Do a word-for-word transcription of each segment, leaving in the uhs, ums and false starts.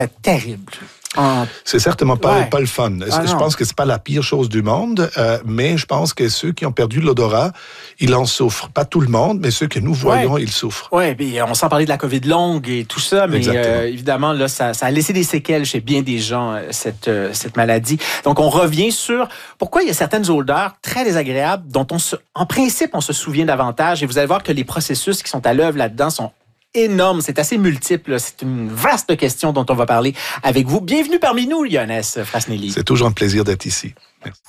C'est terrible. Ah. C'est certainement pas, Ouais. pas le fun. Ah, je non. pense que c'est pas la pire chose du monde, euh, mais je pense que ceux qui ont perdu l'odorat, ils en souffrent. Pas tout le monde, mais ceux que nous voyons, Ouais. ils souffrent. Oui, puis on s'en parlait de la COVID longue et tout ça, mais euh, évidemment, là, ça, ça a laissé des séquelles chez bien des gens, euh, cette, euh, cette maladie. Donc, on revient sur pourquoi il y a certaines odeurs très désagréables dont on se, en principe, on se souvient davantage. Et vous allez voir que les processus qui sont à l'œuvre là-dedans sont énorme, c'est assez multiple. C'est une vaste question dont on va parler avec vous. Bienvenue parmi nous, Johannes Frasnelli. C'est toujours un plaisir d'être ici. Merci.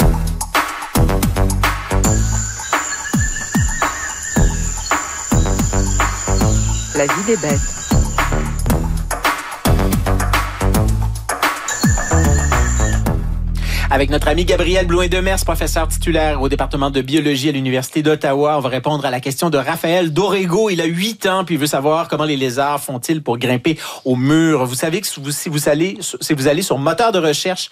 La vie des bêtes. Avec notre ami Gabriel Blouin-Demers, professeur titulaire au département de biologie à l'Université d'Ottawa, on va répondre à la question de Raphaël Dorego. Il a huit ans, puis il veut savoir comment les lézards font-ils pour grimper au mur. Vous savez que si vous, si vous allez, si vous allez sur moteur de recherche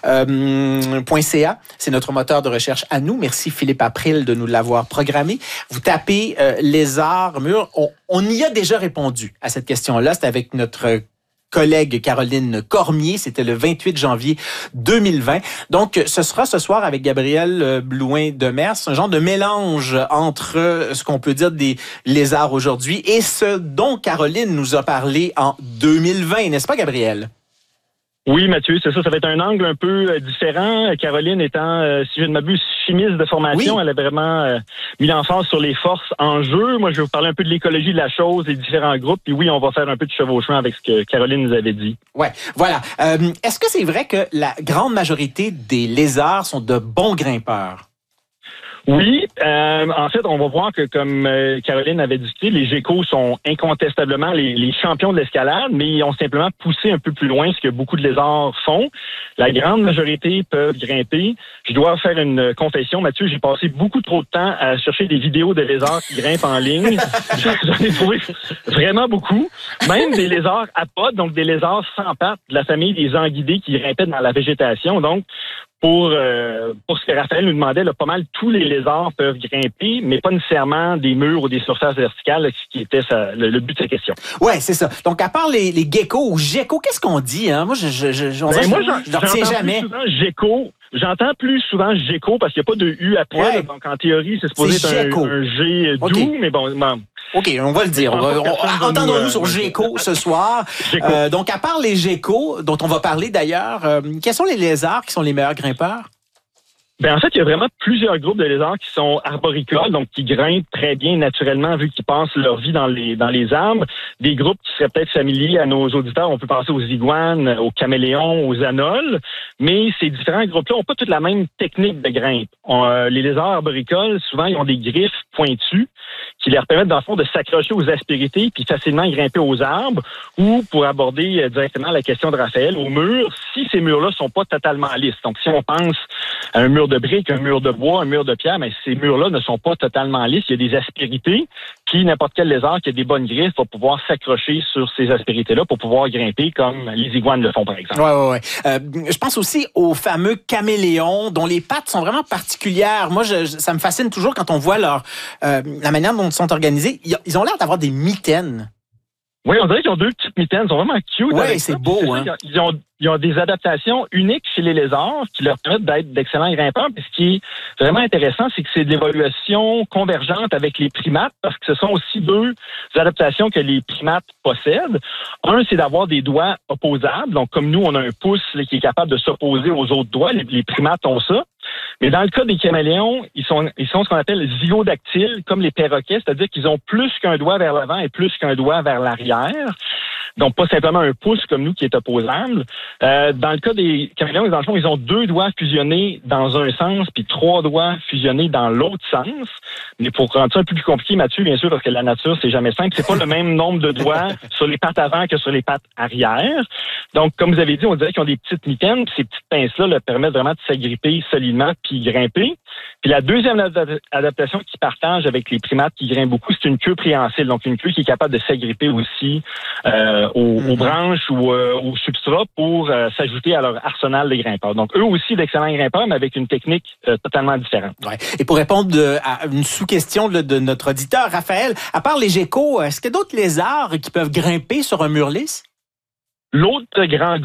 euh, .ca, c'est notre moteur de recherche à nous. Merci Philippe April de nous l'avoir programmé. Vous tapez euh, lézard mur. On, on y a déjà répondu à cette question-là. C'est avec notre collègue Caroline Cormier. C'était le vingt-huit janvier deux mille vingt. Donc, ce sera ce soir avec Gabriel Blouin-Demers, un genre de mélange entre ce qu'on peut dire des lézards aujourd'hui et ce dont Caroline nous a parlé en deux mille vingt, n'est-ce pas, Gabriel? Oui, Mathieu, c'est ça. Ça va être un angle un peu euh, différent. Caroline étant, euh, si je ne m'abuse, chimiste de formation, oui. Elle a vraiment euh, mis l'emphase sur les forces en jeu. Moi, je vais vous parler un peu de l'écologie de la chose, des différents groupes. Puis oui, on va faire un peu de chevauchement avec ce que Caroline nous avait dit. Ouais, voilà. Euh, est-ce que c'est vrai que la grande majorité des lézards sont de bons grimpeurs? Oui, euh, en fait, on va voir que, comme euh, Caroline avait dit, les geckos sont incontestablement les, les champions de l'escalade, mais ils ont simplement poussé un peu plus loin ce que beaucoup de lézards font. La grande majorité peuvent grimper. Je dois faire une confession, Mathieu, j'ai passé beaucoup trop de temps à chercher des vidéos de lézards qui grimpent en ligne. J'en ai trouvé vraiment beaucoup. Même des lézards à pattes, donc des lézards sans pattes, de la famille des anguidés qui grimpaient dans la végétation. Donc, Pour, euh, pour ce que Raphaël nous demandait, là, pas mal tous les lézards peuvent grimper, mais pas nécessairement des murs ou des surfaces verticales, là, ce qui était sa, le, le but de sa question. Ouais, c'est ça. Donc, à part les, les geckos ou geckos, qu'est-ce qu'on dit? Hein? Moi, je je, je, on Ben, dirait, moi, je, j'en- je ne retiens j'entends jamais. plus souvent gecko. J'entends plus souvent gecko parce qu'il n'y a pas de U après. Ouais. Là, donc, en théorie, c'est supposé C'est être un, gecko. un G doux, OK. mais bon, bon. OK, on va le dire. On va, on, Personne va entendons-nous nous, euh, sur gecko ce soir. Gecko. Euh, donc, à part les geckos, dont on va parler d'ailleurs, euh, quels sont les lézards qui sont les meilleurs grimpeurs? Ben en fait, il y a vraiment plusieurs groupes de lézards qui sont arboricoles, donc qui grimpent très bien naturellement vu qu'ils passent leur vie dans les dans les arbres. Des groupes qui seraient peut-être familiers à nos auditeurs, on peut penser aux iguanes, aux caméléons, aux anoles, mais ces différents groupes-là n'ont pas toute la même technique de grimpe. On, euh, les lézards arboricoles, souvent, ils ont des griffes pointues qui leur permettent, dans le fond, de s'accrocher aux aspérités puis facilement grimper aux arbres ou, pour aborder euh, directement la question de Raphaël, aux murs, si ces murs-là sont pas totalement lisses. Donc, si on pense à un mur de briques, un mur de bois, un mur de pierre, mais ces murs-là ne sont pas totalement lisses. Il y a des aspérités, puis n'importe quel lézard qui a des bonnes griffes va pouvoir s'accrocher sur ces aspérités-là pour pouvoir grimper comme les iguanes le font, par exemple. Ouais, ouais, ouais. Euh, je pense aussi aux fameux caméléons dont les pattes sont vraiment particulières. Moi, je, ça me fascine toujours quand on voit leur euh, la manière dont ils sont organisés. Ils, ils ont l'air d'avoir des mitaines. Oui, on dirait qu'ils ont deux petites mitaines. Ils sont vraiment cute. Ouais, avec c'est ça. beau, C'est hein. ça, Ils ont, ils ont des adaptations uniques chez les lézards qui leur permettent d'être d'excellents grimpeurs. Puis ce qui est vraiment intéressant, c'est que c'est de l'évolution convergente avec les primates parce que ce sont aussi deux adaptations que les primates possèdent. Un, c'est d'avoir des doigts opposables. Donc, comme nous, on a un pouce là, qui est capable de s'opposer aux autres doigts. Les, les primates ont ça. Mais dans le cas des caméléons, ils sont, ils sont ce qu'on appelle zygodactyles, comme les perroquets, c'est-à-dire qu'ils ont plus qu'un doigt vers l'avant et plus qu'un doigt vers l'arrière. Donc, pas simplement un pouce comme nous qui est opposable. Euh, dans le cas des caméléons, dans le fond, ils ont deux doigts fusionnés dans un sens puis trois doigts fusionnés dans l'autre sens. Mais pour rendre ça un peu plus compliqué, Mathieu, bien sûr, parce que la nature, c'est jamais simple, c'est pas le même nombre de doigts sur les pattes avant que sur les pattes arrière. Donc, comme vous avez dit, on dirait qu'ils ont des petites mitaines, puis ces petites pinces-là leur permettent vraiment de s'agripper solidement puis grimper. Puis la deuxième ad- adaptation qu'ils partagent avec les primates qui grimpent beaucoup, c'est une queue préhensile, donc une queue qui est capable de s'agripper aussi euh, aux, mm-hmm. aux branches ou euh, aux substrats pour euh, s'ajouter à leur arsenal de grimpeurs. Donc, eux aussi d'excellents grimpeurs, mais avec une technique euh, totalement différente. Ouais. Et pour répondre de, à une sous-question là, de notre auditeur, Raphaël, à part les geckos, est-ce qu'il y a d'autres lézards qui peuvent grimper sur un mur lisse? L'autre grand